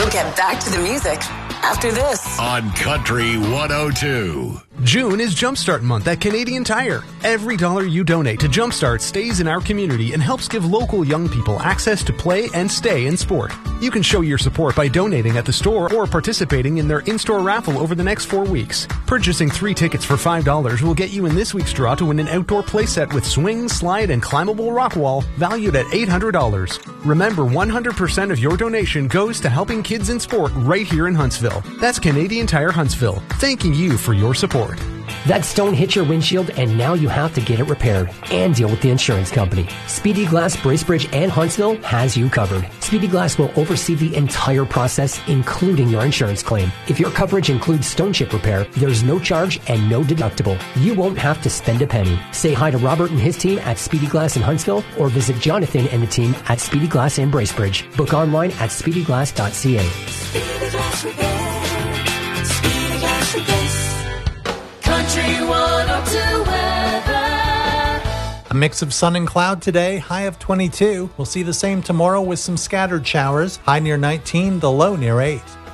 We'll get back to the music after this on Country 102. June is Jumpstart Month at Canadian Tire. Every dollar you donate to Jumpstart stays in our community and helps give local young people access to play and stay in sport. You can show your support by donating at the store or participating in their in-store raffle over the next 4 weeks. Purchasing 3 tickets for $5 will get you in this week's draw to win an outdoor playset with swing, slide, and climbable rock wall valued at $800. Remember, 100% of your donation goes to helping kids in sport right here in Huntsville. That's Canadian Tire Huntsville, thanking you for your support. That stone hit your windshield and now you have to get it repaired and deal with the insurance company. Speedy Glass Bracebridge and Huntsville has you covered. Speedy Glass will oversee the entire process, including your insurance claim. If your coverage includes stone chip repair, there's no charge and no deductible. You won't have to spend a penny. Say hi to Robert and his team at Speedy Glass in Huntsville or visit Jonathan and the team at Speedy Glass in Bracebridge. Book online at speedyglass.ca. Speedy Glass Repair. Speedy Glass Repair. Country 102 weather. A mix of sun and cloud today, high of 22. We'll see the same tomorrow with some scattered showers, high near 19, the low near 8.